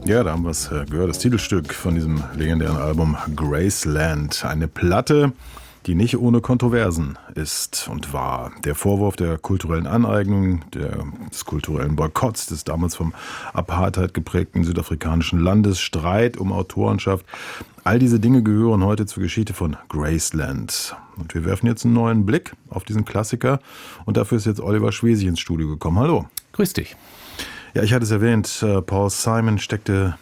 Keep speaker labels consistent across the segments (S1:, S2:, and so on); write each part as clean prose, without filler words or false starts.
S1: Ja, da haben wir es gehört, das Titelstück von diesem legendären Album Graceland. Eine Platte, die nicht ohne Kontroversen ist und war. Der Vorwurf der kulturellen Aneignung, des kulturellen Boykotts, des damals vom Apartheid geprägten südafrikanischen Landes, Streit um Autorenschaft. All diese Dinge gehören heute zur Geschichte von Graceland. Und wir werfen jetzt einen neuen Blick auf diesen Klassiker. Und dafür ist jetzt Oliver Schwesig ins Studio gekommen. Hallo.
S2: Grüß dich.
S1: Ja, ich hatte es erwähnt, Paul Simon steckte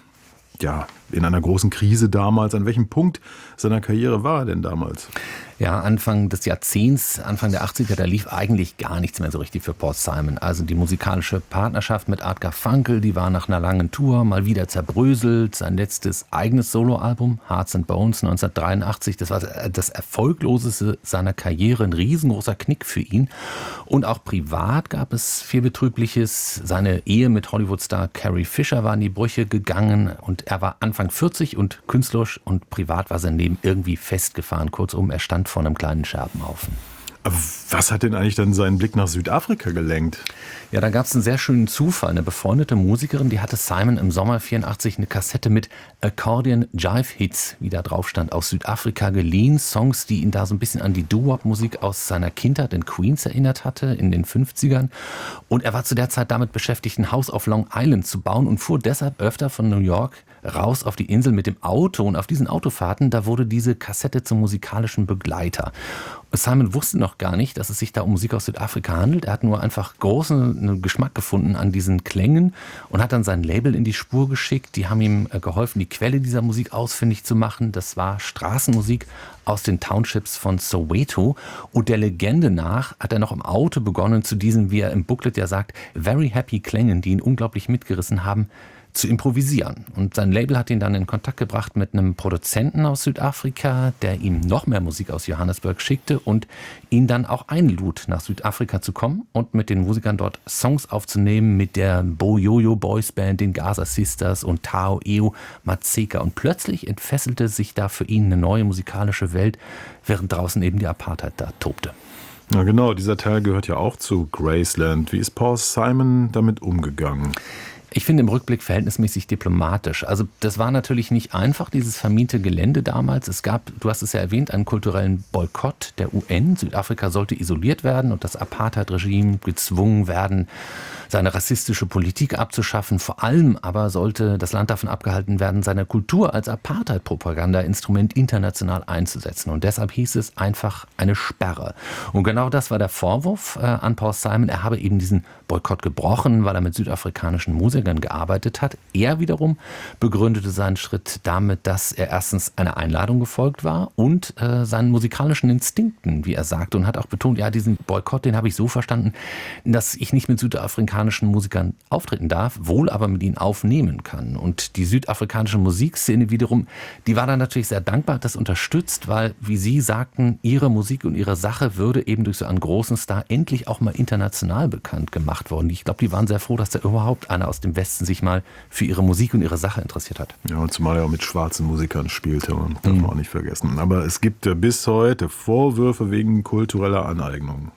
S1: in einer großen Krise damals. An welchem Punkt seiner Karriere war er denn damals?
S2: Ja, Anfang des Jahrzehnts, Anfang der 80er, da lief eigentlich gar nichts mehr so richtig für Paul Simon. Also die musikalische Partnerschaft mit Art Garfunkel, die war nach einer langen Tour mal wieder zerbröselt. Sein letztes eigenes Soloalbum, Hearts and Bones, 1983, das war das erfolgloseste seiner Karriere, ein riesengroßer Knick für ihn. Und auch privat gab es viel Betrübliches. Seine Ehe mit Hollywood-Star Carrie Fisher war in die Brüche gegangen und er war Anfang 40 und künstlerisch und privat war sein Leben irgendwie festgefahren. Kurzum, er stand vor einem kleinen Scherbenhaufen.
S1: Aber was hat denn eigentlich dann seinen Blick nach Südafrika gelenkt?
S2: Ja, da gab es einen sehr schönen Zufall. Eine befreundete Musikerin, die hatte Simon im Sommer 84 eine Kassette mit Accordion Jive Hits, wie da drauf stand, aus Südafrika geliehen. Songs, die ihn da so ein bisschen an die Doo-Wop-Musik aus seiner Kindheit in Queens erinnert hatte, in den 50ern. Und er war zu der Zeit damit beschäftigt, ein Haus auf Long Island zu bauen und fuhr deshalb öfter von New York raus auf die Insel mit dem Auto. Und auf diesen Autofahrten, da wurde diese Kassette zum musikalischen Begleiter. Simon wusste noch gar nicht, dass es sich da um Musik aus Südafrika handelt. Er hat nur einfach großen Geschmack gefunden an diesen Klängen und hat dann sein Label in die Spur geschickt. Die haben ihm geholfen, die Quelle dieser Musik ausfindig zu machen. Das war Straßenmusik aus den Townships von Soweto. Und der Legende nach hat er noch im Auto begonnen, zu diesen, wie er im Booklet ja sagt, very happy Klängen, die ihn unglaublich mitgerissen haben, zu improvisieren. Und sein Label hat ihn dann in Kontakt gebracht mit einem Produzenten aus Südafrika, der ihm noch mehr Musik aus Johannesburg schickte und ihn dann auch einlud, nach Südafrika zu kommen und mit den Musikern dort Songs aufzunehmen, mit der Boyoyo Boys Band, den Gaza Sisters und Tao Eo Matseka. Und plötzlich entfesselte sich da für ihn eine neue musikalische Welt, während draußen eben die Apartheid da tobte.
S1: Ja genau, dieser Teil gehört ja auch zu Graceland. Wie ist Paul Simon damit umgegangen?
S2: Ich finde im Rückblick verhältnismäßig diplomatisch. Also das war natürlich nicht einfach, dieses vermiente Gelände damals. Es gab, du hast es ja erwähnt, einen kulturellen Boykott der UN. Südafrika sollte isoliert werden und das Apartheid-Regime gezwungen werden, seine rassistische Politik abzuschaffen. Vor allem aber sollte das Land davon abgehalten werden, seine Kultur als Apartheid-Propaganda-Instrument international einzusetzen. Und deshalb hieß es einfach eine Sperre. Und genau das war der Vorwurf an Paul Simon. Er habe eben diesen Boykott gebrochen, weil er mit südafrikanischen Musikern gearbeitet hat. Er wiederum begründete seinen Schritt damit, dass er erstens einer Einladung gefolgt war und seinen musikalischen Instinkten, wie er sagte, und hat auch betont, ja, diesen Boykott, den habe ich so verstanden, dass ich nicht mit südafrikanischen Musikern auftreten darf, wohl aber mit ihnen aufnehmen kann. Und die südafrikanische Musikszene wiederum, die war dann natürlich sehr dankbar, hat das unterstützt, weil, wie sie sagten, ihre Musik und ihre Sache würde eben durch so einen großen Star endlich auch mal international bekannt gemacht worden. Ich glaube, die waren sehr froh, dass da überhaupt einer aus dem Westen sich mal für ihre Musik und ihre Sache interessiert hat.
S1: Ja, und zumal er auch mit schwarzen Musikern spielte, darf man auch nicht vergessen. Aber es gibt bis heute Vorwürfe wegen kultureller Aneignung.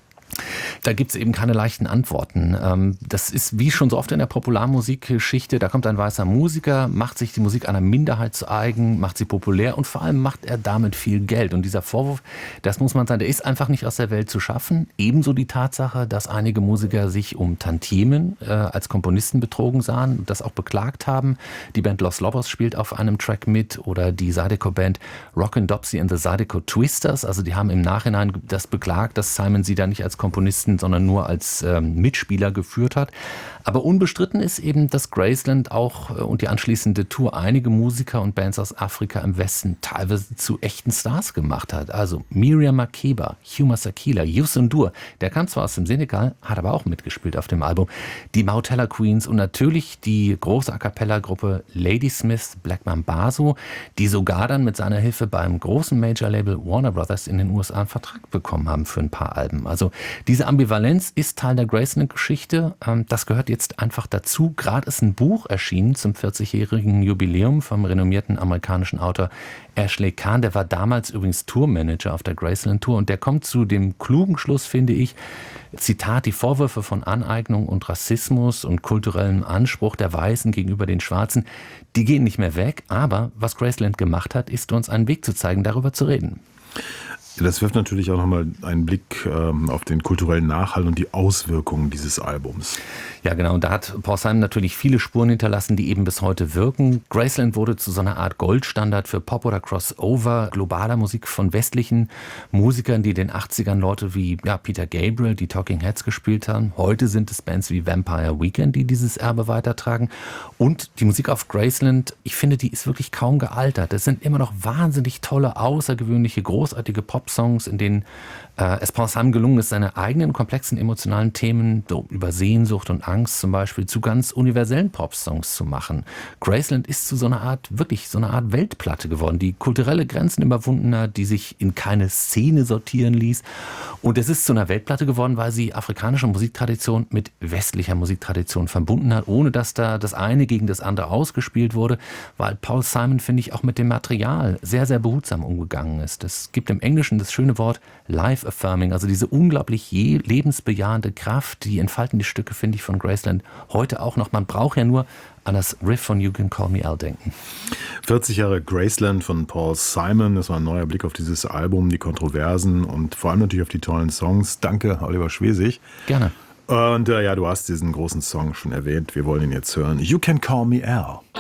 S2: Da gibt es eben keine leichten Antworten. Das ist wie schon so oft in der Popularmusikgeschichte, da kommt ein weißer Musiker, macht sich die Musik einer Minderheit zu eigen, macht sie populär und vor allem macht er damit viel Geld. Und dieser Vorwurf, das muss man sagen, der ist einfach nicht aus der Welt zu schaffen. Ebenso die Tatsache, dass einige Musiker sich um Tantiemen als Komponisten betrogen sahen und das auch beklagt haben. Die Band Los Lobos spielt auf einem Track mit oder die Zydeco-Band Rockin' Dopsy and the Zydeco Twisters. Also die haben im Nachhinein das beklagt, dass Simon sie da nicht als Komponisten, sondern nur als Mitspieler geführt hat. Aber unbestritten ist eben, dass Graceland auch und die anschließende Tour einige Musiker und Bands aus Afrika im Westen teilweise zu echten Stars gemacht hat. Also Miriam Makeba, Hugh Masakila, Youssou N'Dour, der kam zwar aus dem Senegal, hat aber auch mitgespielt auf dem Album. Die Mautella Queens und natürlich die große A-Cappella-Gruppe Ladysmith Black Mambazo, die sogar dann mit seiner Hilfe beim großen Major-Label Warner Brothers in den USA einen Vertrag bekommen haben für ein paar Alben. Also Diese Ambivalenz ist Teil der Graceland-Geschichte. Das gehört jetzt einfach dazu. Gerade ist ein Buch erschienen zum 40-jährigen Jubiläum vom renommierten amerikanischen Autor Ashley Kahn. Der war damals übrigens Tourmanager auf der Graceland-Tour und der kommt zu dem klugen Schluss, finde ich, Zitat, die Vorwürfe von Aneignung und Rassismus und kulturellem Anspruch der Weißen gegenüber den Schwarzen, die gehen nicht mehr weg. Aber was Graceland gemacht hat, ist uns einen Weg zu zeigen, darüber zu reden.
S1: Das wirft natürlich auch nochmal einen Blick auf den kulturellen Nachhalt und die Auswirkungen dieses Albums.
S2: Ja, genau. Und da hat Paul Simon natürlich viele Spuren hinterlassen, die eben bis heute wirken. Graceland wurde zu so einer Art Goldstandard für Pop oder Crossover globaler Musik von westlichen Musikern, die in den 80ern Leute wie Peter Gabriel, die Talking Heads gespielt haben. Heute sind es Bands wie Vampire Weekend, die dieses Erbe weitertragen. Und die Musik auf Graceland, ich finde, die ist wirklich kaum gealtert. Es sind immer noch wahnsinnig tolle, außergewöhnliche, großartige Pop-Songs, in denen es Paul Simon gelungen ist, seine eigenen komplexen emotionalen Themen so über Sehnsucht und Angst zum Beispiel zu ganz universellen Pop-Songs zu machen. Graceland ist zu so einer Art Weltplatte geworden, die kulturelle Grenzen überwunden hat, die sich in keine Szene sortieren ließ. Und es ist zu einer Weltplatte geworden, weil sie afrikanische Musiktradition mit westlicher Musiktradition verbunden hat, ohne dass da das eine gegen das andere ausgespielt wurde, weil Paul Simon, finde ich, auch mit dem Material sehr, sehr behutsam umgegangen ist. Es gibt im Englischen das schöne Wort Life-Affirming, also diese unglaublich lebensbejahende Kraft, die entfalten die Stücke, finde ich, von Graceland heute auch noch. Man braucht ja nur an das Riff von You Can Call Me Al denken.
S1: 40 Jahre Graceland von Paul Simon, das war ein neuer Blick auf dieses Album, die Kontroversen und vor allem natürlich auf die tollen Songs. Danke, Oliver Schwesig.
S2: Gerne.
S1: Und du hast diesen großen Song schon erwähnt, wir wollen ihn jetzt hören. You Can Call Me Al.